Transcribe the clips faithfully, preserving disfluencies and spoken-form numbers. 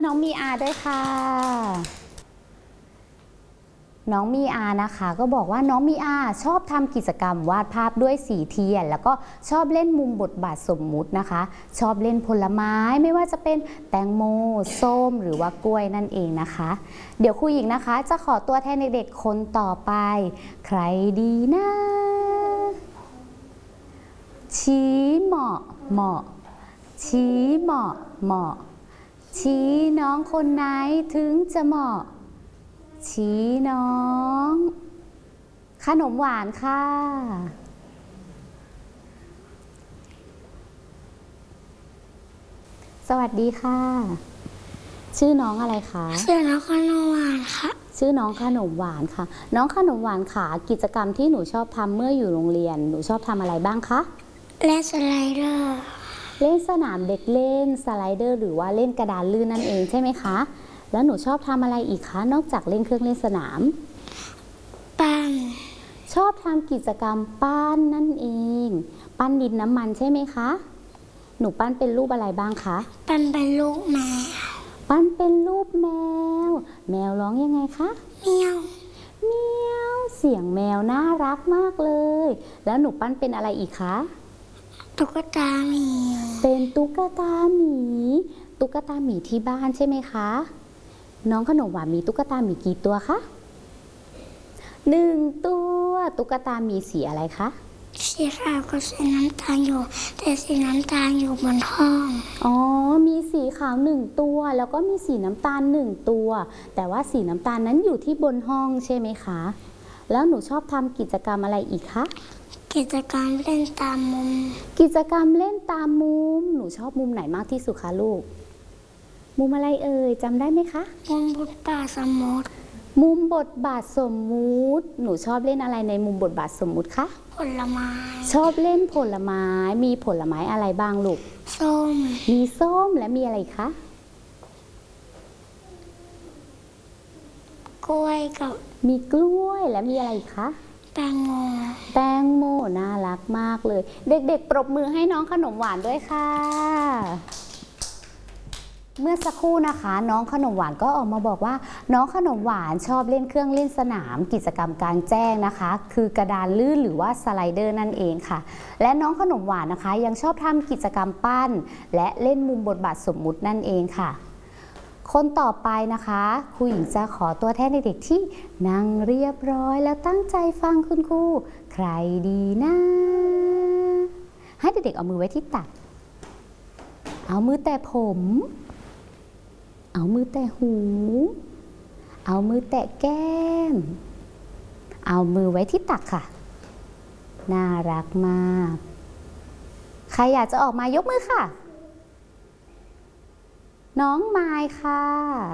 น้องมีอาด้วยค่ะน้องมีอานะคะก็บอกว่าน้องมีอาชอบทำกิจกรรมวาดภาพด้วยสีเทียนแล้วก็ชอบเล่นมุมบทบาทสมมุตินะคะชอบเล่นผลไม้ไม่ว่าจะเป็นแตงโมส้มหรือว่ากล้วยนั่นเองนะคะเดี๋ยวครูหญิงนะคะจะขอตัวแทนเด็กๆคนต่อไปใครดีนะชี้เหมาะเหมาะชี้เหมาะเหมาะชี้น้องคนไหนถึงจะเหมาะชี้น้องขนมหวานค่ะสวัสดีค่ะชื่อน้องอะไรคะชื่อน้องขนมหวานค่ะชื่อน้องขนมหวานค่ะน้องขนมหวานค่ะกิจกรรมที่หนูชอบทำเมื่ออยู่โรงเรียนหนูชอบทำอะไรบ้างคะเล่นสไลเดอร์เล่นสนามเด็กเล่นสไลเดอร์หรือว่าเล่นกระดานลื่นนั่นเองใช่ไหมคะแล้วหนูชอบทำอะไรอีกคะนอกจากเล่นเครื่องเล่นสนามปั้นชอบทำกิจกรรมปั้นนั่นเองปั้นดินน้ำมันใช่ไหมคะหนูปั้นเป็นรูปอะไรบ้างคะปั้นเป็นรูปแมวปั้นเป็นรูปแมวแมวร้องยังไงคะเมียวเมียวเสียงแมวน่ารักมากเลยแล้วหนูปั้นเป็นอะไรอีกคะตุ๊กตาหมีเป็นตุ๊กตาหมีตุ๊กตาหมีที่บ้านใช่ไหมคะน้องขนมหวานมีตุ๊กตาหมีกี่ตัวคะหนึ่งตัวตุ๊กตาหมีสีอะไรคะสีขาวกับสีน้ำตาลอยู่แต่สีน้ำตาลอยู่บนห้องอ๋อมีสีขาวหนึ่งตัวแล้วก็มีสีน้ำตาลหนึ่งตัวแต่ว่าสีน้ำตาลนั้นอยู่ที่บนห้องใช่ไหมคะแล้วหนูชอบทำกิจกรรมอะไรอีกคะกิจกรรมเล่นตามมุมกิจกรรมเล่นตามมุมหนูชอบมุมไหนมากที่สุดคะลูกมุมอะไรเอ่ยจำได้ไหมคะมุมบทบาทสมมุติมุมบทบาทสมมุติหนูชอบเล่นอะไรในมุมบทบาทสมมุติคะผลไม้ชอบเล่นผลไม้มีผลไม้อะไรบ้างลูกส้มมีส้มและมีอะไรคะกล้วยกับมีกล้วยและมีอะไรคะแตงโมแตงโมน่ารักมากเลยเด็กๆปรบมือให้น้องขนมหวานด้วยค่ะเมื่อสักครู่นะคะน้องขนมหวานก็ออกมาบอกว่าน้องขนมหวานชอบเล่นเครื่องเล่นสนามกิจกรรมกลางแจ้งนะคะคือกระดานลื่นหรือว่าสไลเดอร์นั่นเองค่ะและน้องขนมหวานนะคะยังชอบทำกิจกรรมปั้นและเล่นมุมบทบาทสมมุตินั่นเองค่ะคนต่อไปนะคะครูหญิงจะขอตัวแทนเด็กๆที่นั่งเรียบร้อยแล้วตั้งใจฟังคุณครูใครดีนะให้เด็กๆเอามือไว้ที่ตักเอามือแตะผมเอามือแตะหูเอามือแตะแก้มเอามือไว้ที่ตักค่ะน่ารักมากใครอยากจะออกมายกมือค่ะน้องไมค์ค่ะ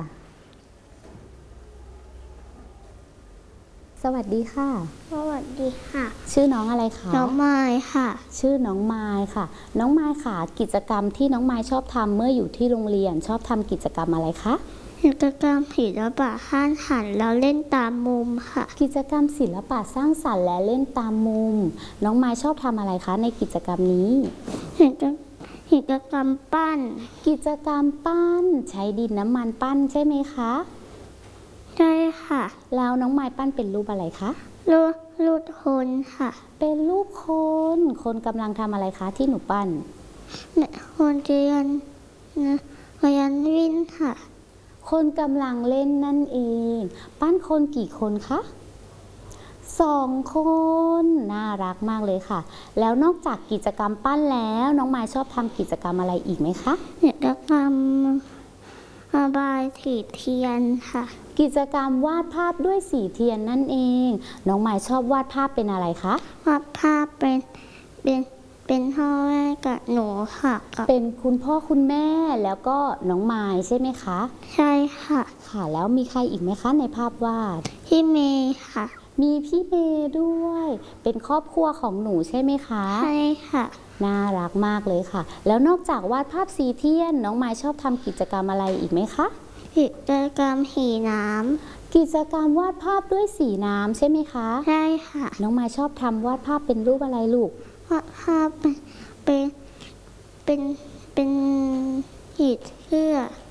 สวัสดีค่ะสวัสดีค่ะชื่อน้องอะไรคะน้องไมค์ค่ะชื่อน้องไมค์ค่ะน้องไมค์ค่ะกิจกรรมที่น้องไมค์ชอบทำเมื่ออยู่ที่โรงเรียนชอบทำกิจกรรมอะไรคะกิจกรรมศิลปะสร้างสรรค์แล้วเล่นตามมุมค่ะกิจกรรมศิลปะสร้างสรรค์และเล่นตามมุมน้องไมค์ชอบทำอะไรคะในกิจกรรมนี้กิจกิจกรรมปั้นกิจกรรมปั้นใช้ดินน้ำมันปั้นใช่ไหมคะใช่ค่ะแล้วน้องไมค์ปั้นเป็นรูปอะไรคะรูปรูปคนค่ะเป็นรูปคนคนกำลังทำอะไรคะที่หนูปั้นคนเรียนเรียนวิ่งค่ะคนกำลังเล่นนั่นเองปั้นคนกี่คนคะสองคนน่ารักมากเลยค่ะแล้วนอกจากกิจกรรมปั้นแล้วน้องไมค์ชอบทำกิจกรรมอะไรอีกไหมคะกิจกรรมระบายสีเทียนค่ะกิจกรรมวาดภาพด้วยสีเทียนนั่นเองน้องไมค์ชอบวาดภาพเป็นอะไรคะวาดภาพเป็นเป็นเป็นพ่อแม่กับหนูค่ะเป็นคุณพ่อคุณแม่แล้วก็น้องไมค์ใช่ไหมคะใช่ค่ะค่ะแล้วมีใครอีกไหมคะในภาพวาดพี่เมย์ค่ะมีพี่เมย์ด้วยเป็นครอบครัวของหนูใช่ไหมคะใช่ค่ะน่ารักมากเลยค่ะแล้วนอกจากวาดภาพสีเทียนน้องไมค์ชอบทำกิจกรรมอะไรอีกไหมคะกิจกรรมสีน้ำกิจกรรมวาดภาพด้วยสีน้ำใช่ไหมคะใช่ค่ะน้องไมค์ชอบทำวาดภาพเป็นรูปอะไรลูกวาดภาพเป็นเป็นเป็นเป็นผีเสื้อ